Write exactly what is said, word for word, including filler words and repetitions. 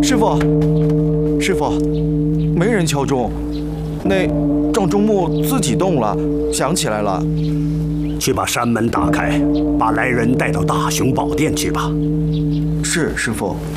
师傅，师傅，没人敲钟，那撞钟木自己动了，响起来了。 去把山门打开，把来人带到大雄宝殿去吧。 是，师傅。